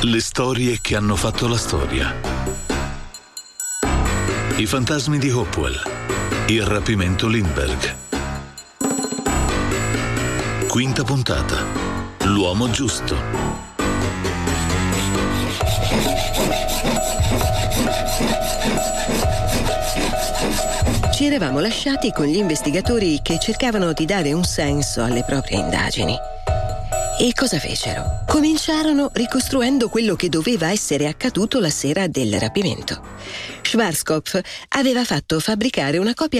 Le storie che hanno fatto la storia. I fantasmi di Hopewell. Il rapimento Lindbergh. Quinta puntata. L'uomo giusto. Ci eravamo lasciati con gli investigatori che cercavano di dare un senso alle proprie indagini. E cosa fecero? Cominciarono ricostruendo quello che doveva essere accaduto la sera del rapimento. Schwarzkopf aveva fatto fabbricare una copia